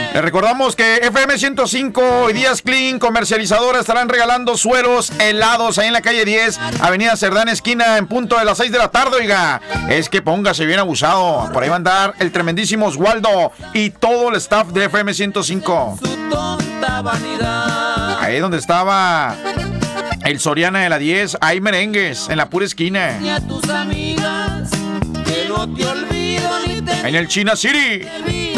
Les recordamos que FM 105 y Díaz Clean Comercializadora estarán regalando sueros helados ahí en la calle 10, Avenida Cerdán, esquina, en punto de las 6 de la tarde, oiga. Es que póngase bien abusado. Por ahí va a andar el tremendísimo Oswaldo y todo el staff de FM 105. Ahí donde estaba el Soriana de la 10, hay merengues, en la pura esquina. En el China City.